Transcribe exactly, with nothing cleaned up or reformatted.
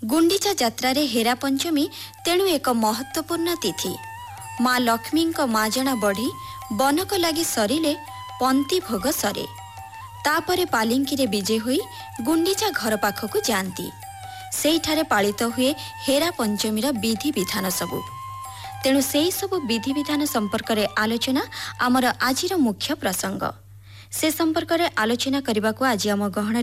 गुंडीचा जात्रारे हेरा पंचमी तेणु एक महत्वपूर्ण तिथि। माँ लक्ष्मी माजना बढ़ी बनक लगी सरिले पंती भोग सरे। तापरे पालिंकी विजे हुई गुंडीचा घर पाखक जाती। सेठारे पालित हुए हेरा पंचमीर विधि विधान सबु। तेणु से सबु विधि विधान संपर्क में आलोचना आमर आजिर मुख्य प्रसंग। से संपर्क में आलोचना करने को आज आम गहन